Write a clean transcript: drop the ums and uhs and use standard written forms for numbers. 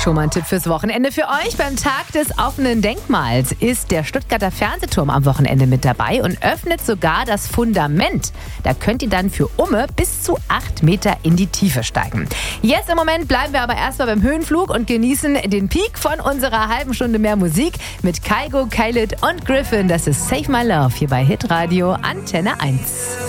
Schon mal ein Tipp fürs Wochenende für euch. Beim Tag des offenen Denkmals ist der Stuttgarter Fernsehturm am Wochenende mit dabei und öffnet sogar das Fundament. Da könnt ihr dann für bis zu 8 Meter in die Tiefe steigen. Jetzt im Moment bleiben wir aber erstmal beim Höhenflug und genießen den Peak von unserer halben Stunde mehr Musik mit Kygo, Khalid und Griffin. Das ist Save My Love hier bei Hitradio Antenne 1.